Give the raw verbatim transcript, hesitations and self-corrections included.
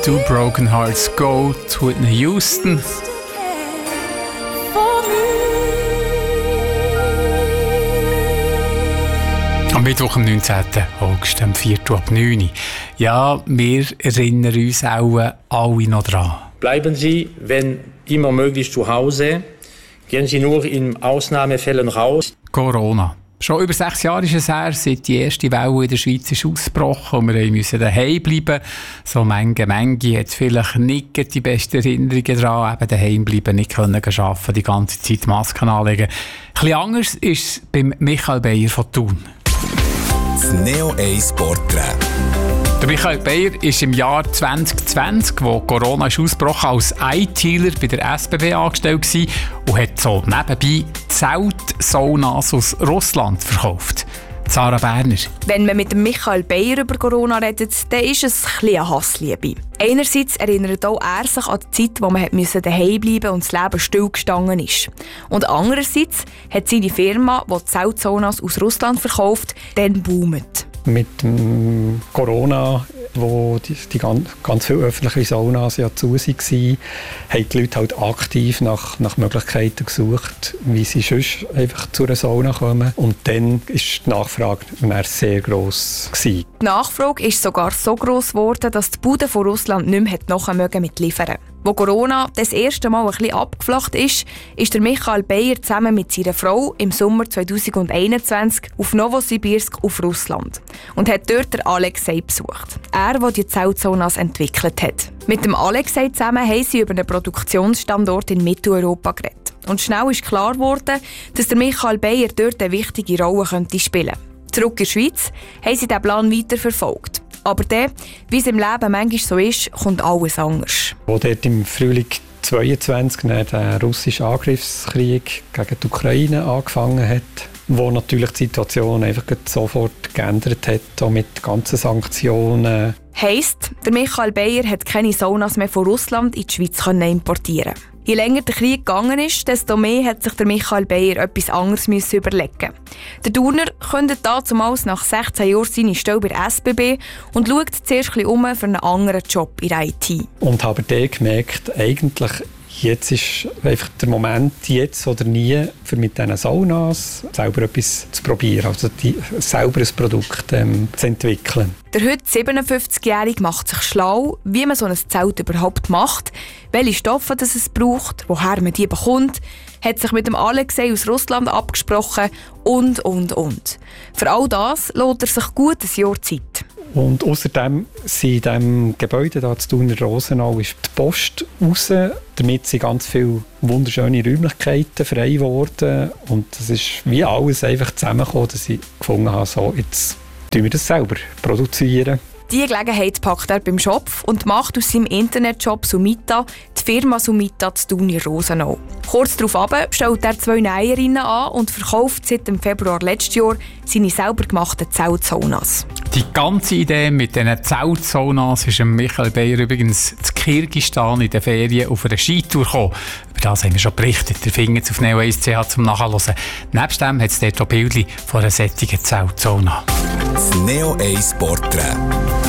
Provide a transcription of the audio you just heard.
Two Broken Hearts Go to Whitney Houston. Am Mittwoch, am neunzehnten August, am vier Uhr ab neun Uhr. Ja, wir erinnern uns auch alle noch dran. Bleiben Sie, wenn immer möglich, zu Hause. Gehen Sie nur in Ausnahmefällen raus. Corona. Schon über sechs Jahre ist es her, seit die erste Welle in der Schweiz ist ausgebrochen und wir mussten daheim bleiben. So manche, manche hat vielleicht nicht die besten Erinnerungen daran, eben daheim bleiben, nicht können arbeiten, die ganze Zeit Masken anlegen. Ein bisschen anders ist es beim Michael Beyer von Thun. Das Neo eins Porträt. Der Michael Beyer war im Jahr zwanzig zwanzig, wo Corona ist ausgebrochen, als ITler bei der S B B angestellt gewesen und hat so nebenbei Zeltsaunas aus Russland verkauft. Sarah Berner. Wenn man mit dem Michael Beyer über Corona redet, dann ist es ein bisschen eine Hassliebe. Einerseits erinnert auch er sich an die Zeit, wo man daheim bleiben musste und das Leben stillgestanden ist. Und andererseits hat seine Firma, die Zeltsaunas aus Russland verkauft, dann boomt. Mit dem Corona, wo die, die ganz, ganz viele öffentliche Saunas ja zu waren, haben die Leute halt aktiv nach, nach Möglichkeiten gesucht, wie sie sonst einfach zu einer Sauna kommen. Und dann war die Nachfrage sehr gross gewesen. Die Nachfrage ist sogar so gross geworden, dass die Buden von Russland nicht mehr nachher mit liefern. Wo Corona das erste Mal ein bisschen abgeflacht ist, ist der Michael Beyer zusammen mit seiner Frau im Sommer zwanzig einundzwanzig auf Novosibirsk auf Russland und hat dort den Alexei besucht. Er, der die Zeltsaunas entwickelt hat. Mit dem Alexei zusammen haben sie über einen Produktionsstandort in Mitteleuropa geredet. Und schnell ist klar geworden, dass der Michael Beyer dort eine wichtige Rolle könnte spielen könnte. Zurück in die Schweiz haben sie diesen Plan weiterverfolgt. Aber dann, wie es im Leben manchmal so ist, kommt alles anders. Wo dort im Frühling zweiundzwanzig der russische Angriffskrieg gegen die Ukraine angefangen hat, wo natürlich die Situation einfach sofort geändert hat, auch mit ganzen Sanktionen. Heisst, der Michael Beyer hat keine Saunas mehr von Russland in die Schweiz importieren. Je länger der Krieg gegangen ist, desto mehr hat sich der Michael Beyer etwas anderes müssen überlegen. Der Thuner kündet damals nach sechzehn Jahren seine Stelle bei der S B B und schaut zuerst ein um für einen anderen Job in der I T. Und habe dann gemerkt, eigentlich jetzt ist einfach der Moment, jetzt oder nie, für mit diesen Saunas selber etwas zu probieren, also die, selber ein Produkt ähm, zu entwickeln. Der heute siebenundfünfzigjährige macht sich schlau, wie man so ein Zelt überhaupt macht, welche Stoffe das es braucht, woher man die bekommt, hat sich mit dem Alexei aus Russland abgesprochen und, und, und. Für all das lässt er sich gut ein Jahr Zeit. Und außerdem sind in diesem Gebäude hier zu Thuner Rosenau ist die Post raus. Damit sind ganz viele wunderschöne Räumlichkeiten frei geworden. Und es ist wie alles einfach zusammengekommen, dass ich gefunden habe, so, jetzt produzieren wir das selber. Produzieren. Diese Gelegenheit packt er beim Schopf und macht aus seinem Internetshop Sumita die Firma Sumita zu Thuner Rosenau. Kurz darauf stellt er zwei Näherinnen an und verkauft seit dem Februar letztes Jahr seine selber gemachten Zeltsaunas. Die ganze Idee mit diesen Zeltsaunas ist Michael Beyer übrigens in Kirgisistan in den Ferien auf einer Skitour gekommen. Über das haben wir schon berichtet. Ihr findet es auf neo eins punkt c h zum Nachhören. Nebst dem hat es dort auch Bildchen von einer solchen Zeltsauna. Das Neo eins Porträt.